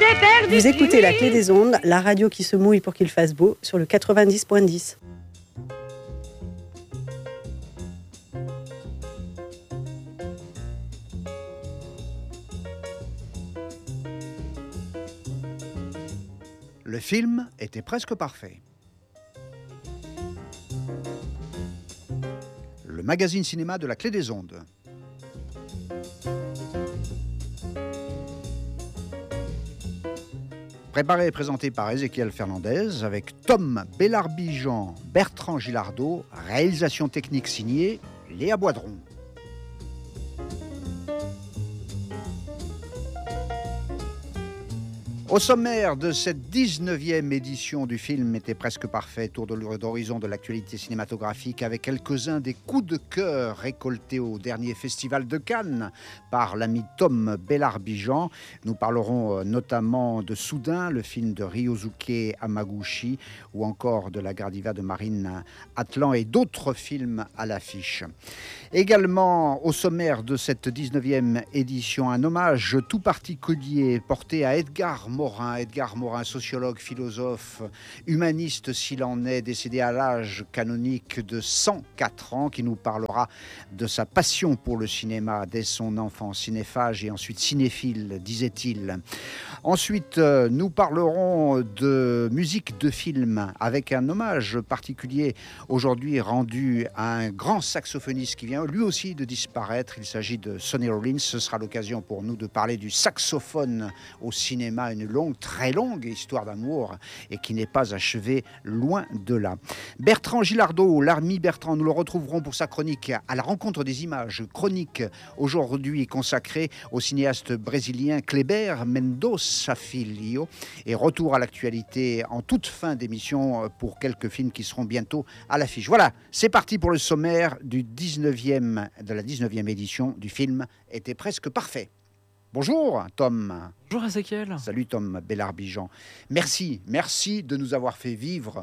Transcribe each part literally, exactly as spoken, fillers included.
Vous écoutez La Clé des Ondes, la radio qui se mouille pour qu'il fasse beau, sur le quatre-vingt-dix point dix. Le film était presque parfait. Le magazine cinéma de La Clé des Ondes. Préparé et présenté par Ézéchiel Fernandez avec Tom Bellarbijan, Bertrand Gilardot, réalisation technique signée Léa Boidron. Au sommaire de cette dix-neuvième édition du film était presque parfait, tour d'horizon de l'actualité cinématographique avec quelques-uns des coups de cœur récoltés au dernier festival de Cannes par l'ami Tom Bellarbijan. Nous parlerons notamment de Soudain, le film de Ryosuke Hamaguchi, ou encore de La Gardiva de Marine Atlan et d'autres films à l'affiche. Également au sommaire de cette dix-neuvième édition, un hommage tout particulier porté à Edgar Morin, Edgar Morin, sociologue, philosophe, humaniste s'il en est, décédé à l'âge canonique de cent quatre ans, qui nous parlera de sa passion pour le cinéma dès son enfance, cinéphage et ensuite cinéphile, disait-il. Ensuite, nous parlerons de musique de film avec un hommage particulier aujourd'hui rendu à un grand saxophoniste qui vient lui aussi de disparaître. Il s'agit de Sonny Rollins. Ce sera l'occasion pour nous de parler du saxophone au cinéma, une longue, très longue histoire d'amour et qui n'est pas achevée, loin de là. Bertrand Gilardot, l'ami Bertrand, nous le retrouverons pour sa chronique à la rencontre des images, chronique aujourd'hui consacrée au cinéaste brésilien Kleber Mendonça Filho, et retour à l'actualité en toute fin d'émission pour quelques films qui seront bientôt à l'affiche. Voilà, c'est parti pour le sommaire du dix-neuvième, de la dix-neuvième édition du film était presque parfait. Bonjour Tom. Bonjour Ézéchiel. Salut Tom Bellarbijan. Merci, merci de nous avoir fait vivre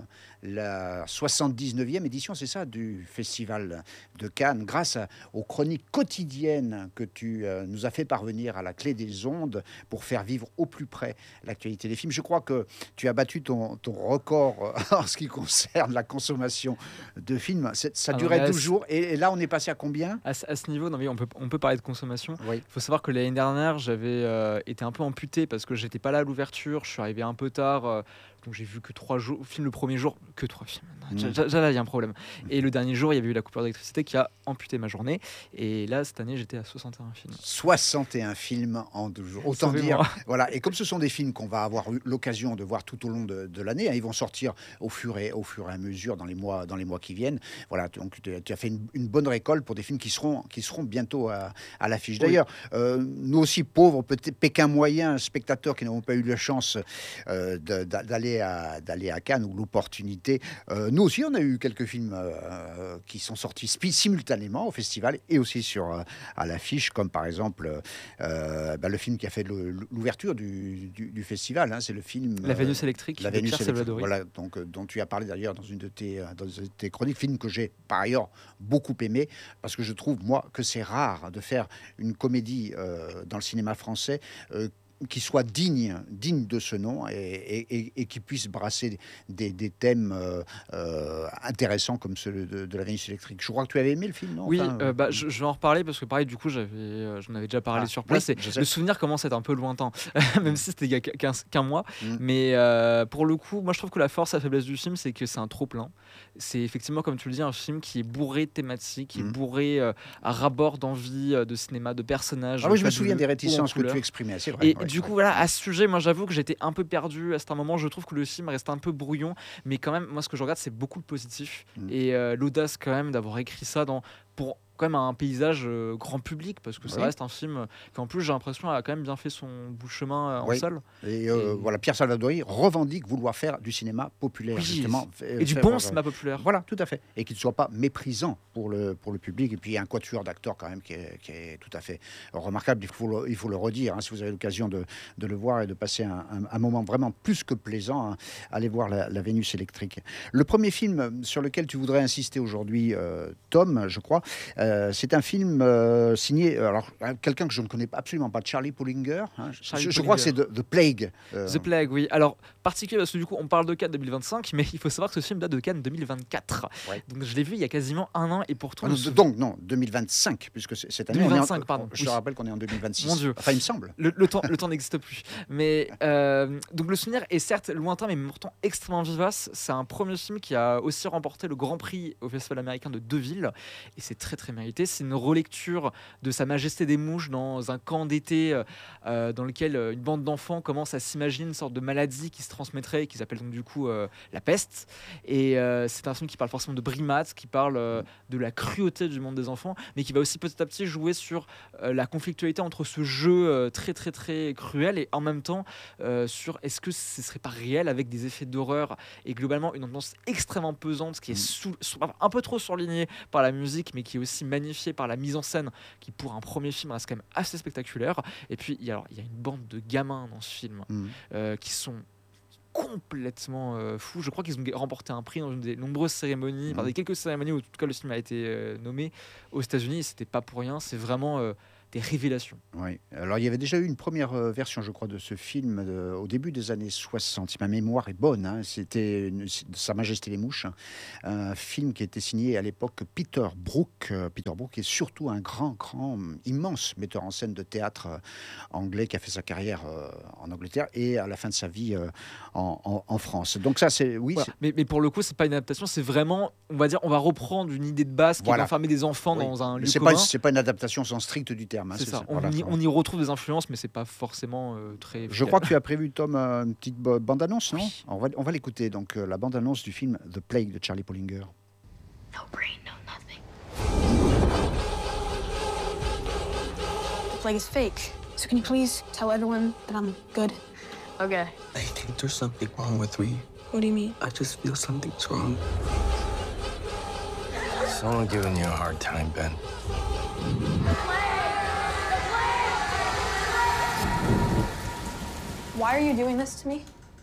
la soixante-dix-neuvième édition, c'est ça, du Festival de Cannes, grâce à, aux chroniques quotidiennes que tu euh, nous as fait parvenir à la Clé des Ondes pour faire vivre au plus près l'actualité des films. Je crois que tu as battu ton, ton record en ce qui concerne la consommation de films. C'est, ça durait ah, douze jours et, et là on est passé à combien ? à, à ce niveau, non, mais on, peut, on peut parler de consommation. Oui. Il faut savoir que l'année dernière, j'avais euh, été un peu amputé parce que j'étais pas là à l'ouverture, je suis arrivé un peu tard. Euh, Donc j'ai vu que trois jours, film le premier jour, que trois films. Déjà, déjà là, il y a un problème. Et le dernier jour, il y avait eu la coupure d'électricité qui a amputé ma journée. Et là, cette année, j'étais à soixante et un films. soixante et un films en deux jours. Autant dire. Voilà. Et comme ce sont des films qu'on va avoir eu l'occasion de voir tout au long de, de l'année, hein, ils vont sortir au fur et au fur et à mesure dans les mois, dans les mois qui viennent. Voilà. Donc tu, tu as fait une, une bonne récolte pour des films qui seront, qui seront bientôt à, à l'affiche. D'ailleurs, oui. euh, nous aussi pauvres, peut-être Pékin moyen, spectateurs qui n'avons pas eu la chance euh, de, d'aller À, d'aller à Cannes ou l'opportunité. Euh, nous aussi, on a eu quelques films euh, qui sont sortis spi- simultanément au festival et aussi sur, euh, à l'affiche, comme par exemple euh, bah, le film qui a fait le, l'ouverture du, du, du festival. Hein, c'est le film La Vénus électrique. La Vénus électrique. Voilà, donc, dont tu as parlé d'ailleurs dans une de tes, dans une de tes chroniques, film que j'ai par ailleurs beaucoup aimé parce que je trouve moi que c'est rare de faire une comédie euh, dans le cinéma français. Euh, qui soit digne, digne de ce nom et, et, et qui puisse brasser des, des thèmes euh, euh, intéressants comme ceux de, de la Vénus électrique. Je crois que tu avais aimé le film, non ? Oui, enfin, euh, bah, je, je vais en reparler parce que pareil, du coup, j'avais, euh, j'en avais déjà parlé ah, sur place. Oui, et le souvenir commence à être un peu lointain, même si c'était il y a qu'un, qu'un mois. Mm. Mais euh, pour le coup, moi, je trouve que la force et la faiblesse du film, c'est que c'est un trop-plein. C'est effectivement, comme tu le dis, un film qui est bourré de thématiques, qui mm. est bourré euh, à ras-bord d'envie, euh, de cinéma, de personnages. Ah oui, je me souviens des réticences que tu exprimais, c'est vrai. Et ouais, du ouais. coup, voilà, à ce sujet, moi, j'avoue que j'étais un peu perdu à certains moments. Je trouve que le film reste un peu brouillon, mais quand même, moi, ce que je regarde, c'est beaucoup de positif mm. et euh, l'audace quand même d'avoir écrit ça dans pour quand même un paysage euh, grand public parce que ça oui. reste un film qui en plus j'ai l'impression a quand même bien fait son bout de chemin euh, en oui. salle. Et, euh, et voilà, Pierre Salvadori revendique vouloir faire du cinéma populaire oui, justement et, et du bon cinéma populaire. Voilà, tout à fait, et qu'il ne soit pas méprisant pour le pour le public. Et puis il y a un quatuor d'acteurs quand même qui est, qui est tout à fait remarquable. Il faut le, il faut le redire hein, si vous avez l'occasion de, de le voir et de passer un, un, un moment vraiment plus que plaisant. Hein, allez voir la, la Vénus électrique. Le premier film sur lequel tu voudrais insister aujourd'hui, euh, Tom, je crois. Euh, Euh, c'est un film euh, signé, alors quelqu'un que je ne connais absolument pas, Charlie Pullinger. Hein. Charlie je, je Pullinger. crois que c'est The, The Plague. Euh... The Plague, oui. Alors, particulier parce que du coup, on parle de Cannes deux mille vingt-cinq, mais il faut savoir que ce film date de Cannes deux mille vingt-quatre. Ouais. Donc, je l'ai vu il y a quasiment un an et pourtant. Ah, non, donc, non, deux mille vingt-cinq, puisque cette année. deux mille vingt-cinq, on est en, pardon. Je oui. te rappelle qu'on est en deux mille vingt-six. Mon Dieu. Enfin, il me semble. Le, le temps, le temps n'existe plus. Mais euh, donc, le souvenir est certes lointain, mais pourtant extrêmement vivace. C'est un premier film qui a aussi remporté le Grand Prix au Festival américain de Deauville. Et c'est très, très mérité. C'est une relecture de Sa Majesté des Mouches dans un camp d'été euh, dans lequel une bande d'enfants commence à s'imaginer une sorte de maladie qui se transmettrait, qui s'appelle donc du coup euh, la peste. Et euh, c'est un film qui parle forcément de brimades, qui parle euh, de la cruauté du monde des enfants, mais qui va aussi petit à petit jouer sur euh, la conflictualité entre ce jeu euh, très très très cruel et en même temps euh, sur est-ce que ce serait pas réel avec des effets d'horreur et globalement une ambiance extrêmement pesante qui est sous, sous, un peu trop surlignée par la musique, mais qui est aussi magnifiée par la mise en scène qui pour un premier film reste quand même assez spectaculaire. Et puis il y a, alors, il y a une bande de gamins dans ce film mmh. euh, qui sont complètement euh, fous. Je crois qu'ils ont remporté un prix dans une des nombreuses cérémonies, mmh. enfin des quelques cérémonies où en tout cas le film a été euh, nommé aux États-Unis. C'était pas pour rien. C'est vraiment euh, des révélations. Oui. Alors il y avait déjà eu une première euh, version, je crois, de ce film euh, au début des années soixante. Si ma mémoire est bonne, hein, c'était une, Sa Majesté les Mouches, hein, un film qui était signé à l'époque Peter Brook. Euh, Peter Brook est surtout un grand, grand, immense metteur en scène de théâtre euh, anglais qui a fait sa carrière euh, en Angleterre et à la fin de sa vie euh, en, en, en France. Donc ça, c'est oui. Voilà. C'est... Mais, mais pour le coup, c'est pas une adaptation, c'est vraiment, on va dire, on va reprendre une idée de base qui voilà. va enfermer des enfants oui. dans un lieu c'est commun. Pas, c'est pas une adaptation sans strict du terme. Hein, c'est, c'est ça. ça. On, Voilà. y, on y retrouve des influences, mais c'est pas forcément euh, très. Je fidèle. crois que tu as prévu, Tom, une petite bande-annonce, non? Oui. On va, on va l'écouter. Donc euh, la bande-annonce du film The Plague de Charlie Pullinger. No brain, no nothing. The plague is fake. So can you please tell everyone that I'm good? Okay. I think there's something wrong with me. What do you mean? I just feel something's wrong. Someone giving you a hard time, Ben. Why are you doing this to me?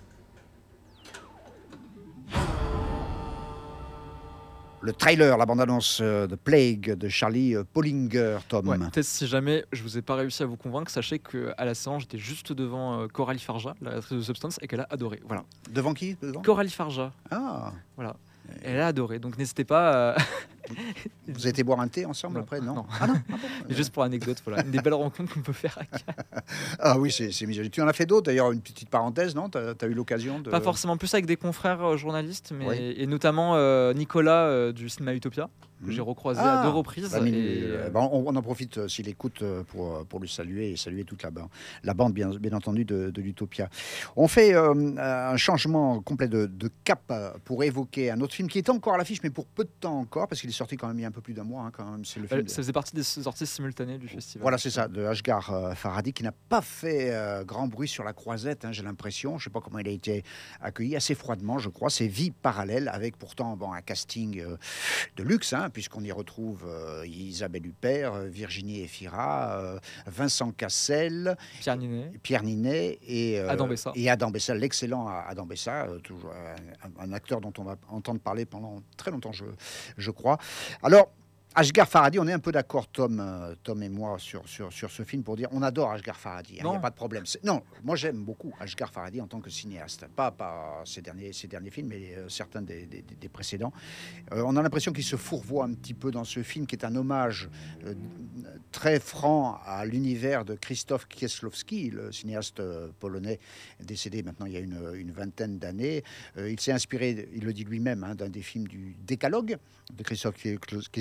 Le trailer, la bande-annonce euh, de Plague de Charlie euh, Pullinger, Tom. Ouais, peut-être si jamais je vous ai pas réussi à vous convaincre, sachez qu'à la séance, j'étais juste devant euh, Coralie Farja, la actrice de Substance, et qu'elle a adoré. Voilà. Devant qui devant Coralie Farja. Ah. Voilà. Elle a adoré, donc n'hésitez pas. À... Vous avez été boire un thé ensemble non, après, non, non. Ah non ah bon, Mais juste pour anecdote, voilà, une des belles rencontres qu'on peut faire à Cannes. Ah oui, c'est, c'est misérable. Tu en as fait d'autres, d'ailleurs, une petite parenthèse, non? Tu as eu l'occasion de... Pas forcément, plus avec des confrères euh, journalistes, mais oui. et notamment euh, Nicolas euh, du cinéma Utopia, que mmh. j'ai recroisé ah, à deux reprises. Bah, et... euh, bah, on, on en profite euh, s'il écoute euh, pour, pour le saluer et saluer toute la, la bande, bien, bien entendu, de, de l'Utopia. On fait euh, un changement complet de, de cap pour évoquer un autre film qui est encore à l'affiche, mais pour peu de temps encore, parce qu'il est sorti quand même il y a un peu plus d'un mois. Hein, quand même. C'est le film euh, de... Ça faisait partie des sorties simultanées du festival. Voilà, c'est ça, de Asghar euh, Farhadi, qui n'a pas fait euh, grand bruit sur la croisette, hein, j'ai l'impression. Je ne sais pas comment il a été accueilli, assez froidement, je crois. C'est Vie parallèle, avec pourtant bon, un casting euh, de luxe, hein, puisqu'on y retrouve euh, Isabelle Huppert, euh, Virginie Efira, euh, Vincent Cassel, Pierre Ninet, Pierre Ninet et, euh, Adam Bessa. et Adam Bessa, l'excellent Adam Bessa, euh, toujours un, un acteur dont on va entendre parler pendant très longtemps, je, je crois. Alors, Asghar Farhadi, on est un peu d'accord, Tom, euh, Tom et moi, sur, sur, sur ce film pour dire on adore Asghar Farhadi, il hein, n'y a pas de problème. C'est, non, moi j'aime beaucoup Asghar Farhadi en tant que cinéaste, pas, pas ses, derniers, ses derniers films, mais euh, certains des, des, des précédents. Euh, on a l'impression qu'il se fourvoie un petit peu dans ce film qui est un hommage euh, très franc à l'univers de Krzysztof Kieślowski, le cinéaste euh, polonais décédé maintenant il y a une, une vingtaine d'années. Euh, il s'est inspiré, il le dit lui-même, hein, d'un des films du Décalogue de Krzysztof Kieślowski.